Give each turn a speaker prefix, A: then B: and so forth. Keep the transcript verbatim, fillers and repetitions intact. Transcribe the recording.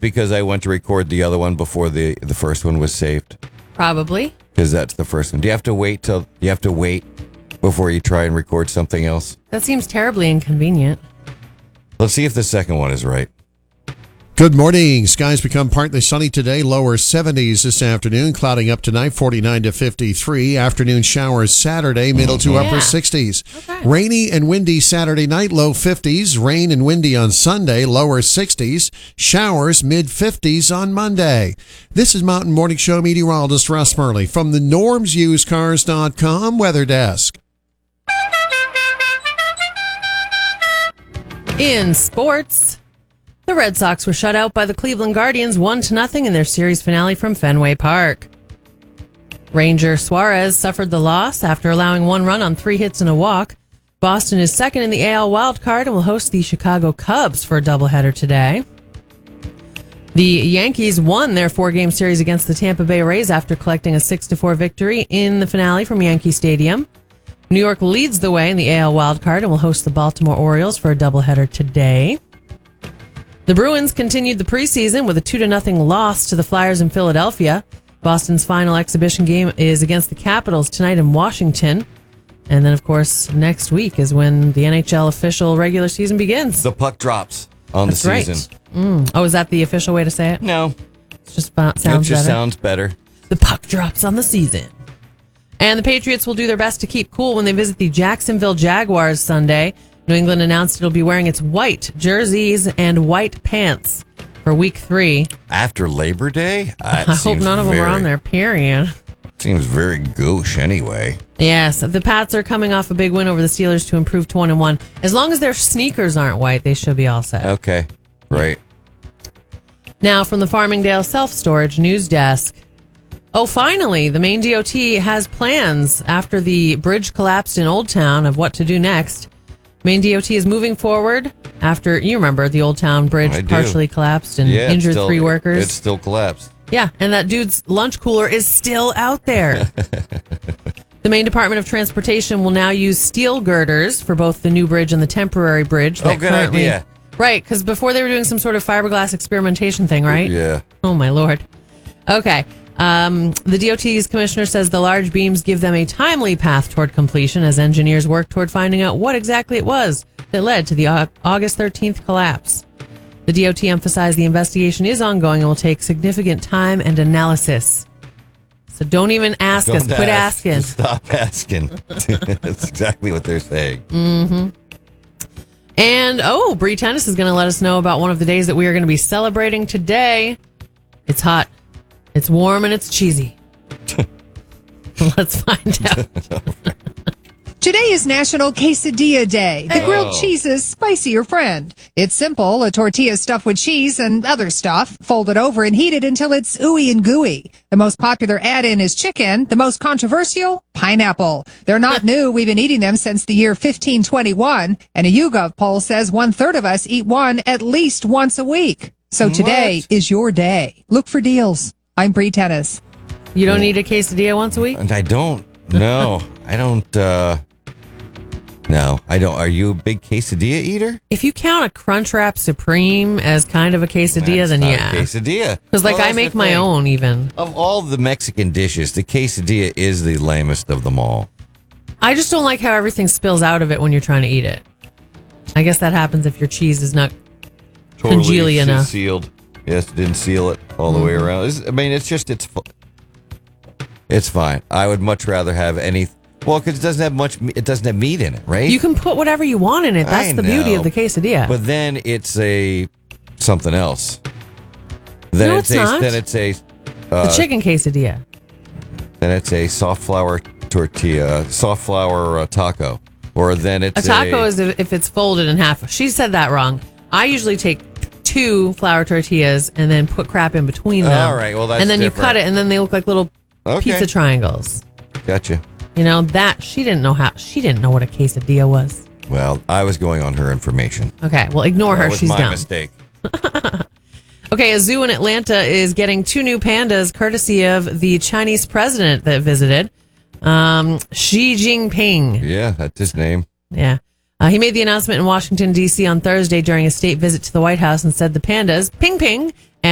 A: because I went to record the other one before the, the first one was saved.
B: Probably.
A: Because that's the first one. Do you have to wait till you have to wait before you try and record something else?
B: That seems terribly inconvenient.
A: Let's see if the second one is right.
C: Good morning. Skies become partly sunny today. Lower seventies this afternoon. Clouding up tonight, forty-nine to fifty-three. Afternoon showers Saturday, middle to
B: Yeah.
C: upper sixties.
B: Okay.
C: Rainy and windy Saturday night, low fifties. Rain and windy on Sunday, lower sixties. Showers, mid fifties on Monday. This is Mountain Morning Show meteorologist Russ Murley from the norms used cars dot com weather desk.
B: In sports, the Red Sox were shut out by the Cleveland Guardians one to nothing in their series finale from Fenway Park. Ranger Suarez suffered the loss after allowing one run on three hits and a walk. Boston is second in the A L wildcard and will host the Chicago Cubs for a doubleheader today. The Yankees won their four-game series against the Tampa Bay Rays after collecting a six to four victory in the finale from Yankee Stadium. New York leads the way in the A L wildcard and will host the Baltimore Orioles for a doubleheader today. The Bruins continued the preseason with a two to nothing loss to the Flyers in Philadelphia. Boston's final exhibition game is against the Capitals tonight in Washington. And then, of course, next week is when the N H L official regular season begins.
A: The puck drops on
B: That's
A: the season.
B: Right. Mm. Oh, is that the official way to say it?
A: No.
B: It just about sounds
A: it just
B: better.
A: sounds better.
B: The puck drops on the season. And the Patriots will do their best to keep cool when they visit the Jacksonville Jaguars Sunday. New England announced it'll be wearing its white jerseys and white pants for week three.
A: After Labor Day? Uh,
B: I hope none of them are on there, period.
A: Seems very gauche anyway.
B: Yes, the Pats are coming off a big win over the Steelers to improve to one and one. As long as their sneakers aren't white, they should be all set.
A: Okay, right.
B: Now from the Farmingdale Self-Storage News Desk. Oh, finally, the Maine D O T has plans after the bridge collapsed in Old Town of what to do next. Maine D O T is moving forward after, you remember, the Old Town Bridge
A: I do.
B: partially collapsed and
A: Yeah, it's
B: injured
A: still-
B: three workers.
A: It's still collapsed.
B: Yeah, and that dude's lunch cooler is still out there. The Maine Department of Transportation will now use steel girders for both the new bridge and the temporary bridge.
A: Oh,
B: that
A: good
B: currently,
A: idea.
B: Right, because before they were doing some sort of fiberglass experimentation thing, right?
A: Yeah.
B: Oh, my Lord. Okay. Um, the D O T's commissioner says the large beams give them a timely path toward completion as engineers work toward finding out what exactly it was that led to the Au- August thirteenth collapse. The D O T emphasized the investigation is ongoing and will take significant time and analysis. So don't even ask
A: Don't
B: us. Quit
A: ask.
B: asking.
A: Stop asking. That's exactly what they're saying.
B: Mm-hmm. And, oh, Bree Tennis is going to let us know about one of the days that we are going to be celebrating today. It's hot. It's warm and it's cheesy. Let's find out.
D: Today is National Quesadilla Day, the grilled
A: Oh.
D: cheese's spicier friend. It's simple, a tortilla stuffed with cheese and other stuff, folded over and heated until it's ooey and gooey. The most popular add-in is chicken, the most controversial, pineapple. They're not new, we've been eating them since the year fifteen twenty-one, and a YouGov poll says one-third of us eat one at least once a week. So today
A: What?
D: is your day. Look for deals. I'm Bree Tennis.
B: You don't eat a quesadilla once a week?
A: And I don't. No, I don't. Uh, no, I don't. Are you a big quesadilla eater?
B: If you count a Crunchwrap Supreme as kind of a quesadilla,
A: That's
B: then
A: not a
B: yeah.
A: quesadilla.
B: Because, like,
A: Well,
B: I
A: that's
B: make
A: the
B: my
A: thing.
B: own even.
A: Of all the Mexican dishes, the quesadilla is the lamest of them all.
B: I just don't like how everything spills out of it when you're trying to eat it. I guess that happens if your cheese is not congeal
A: se-
B: enough.
A: sealed. Yes, didn't seal it all the way
B: Mm-hmm.
A: around. It's, I mean, it's just it's fu- it's fine. I would much rather have any. Well, because it doesn't have much. me- It doesn't have meat in it, right?
B: You can put whatever you want in it. That's
A: I
B: the beauty
A: know.
B: of the quesadilla.
A: But then it's a something else. Then
B: No,
A: it's,
B: it's
A: a
B: not.
A: then it's a
B: the
A: uh,
B: chicken quesadilla.
A: then it's a soft flour tortilla, soft flour uh, taco, or then it's
B: A taco is if if it's folded in half. She said that wrong. I usually take two flour tortillas and then put crap in between them.
A: All right, well, that's
B: and then you
A: different.
B: cut it, and then they look like little
A: Okay.
B: pizza triangles.
A: Gotcha.
B: You know that she didn't know how she didn't know what a quesadilla was.
A: Well, I was going on her information.
B: Okay, well ignore her.
A: That was
B: She's
A: my
B: dumb.
A: mistake.
B: Okay, a zoo in Atlanta is getting two new pandas courtesy of the Chinese president that visited, um, Xi Jinping.
A: Yeah, that's his name.
B: Yeah. Uh, he made the announcement in Washington, D C on Thursday during a state visit to the White House and said the pandas, Ping Ping